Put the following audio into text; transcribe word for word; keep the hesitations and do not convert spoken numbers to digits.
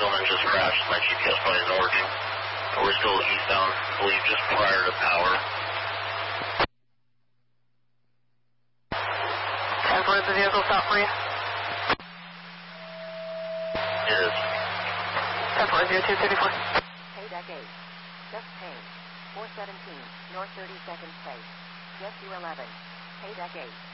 Tillman just crashed. My G P S plane isn't working. We're still eastbound, I believe, just prior to power. ten four, is the vehicle stop for you? It is. ten four, zero two thirty-four. Payback eight. Just Payne. four seventeen, North thirty-second Place. Jet two eleven. Payback eight.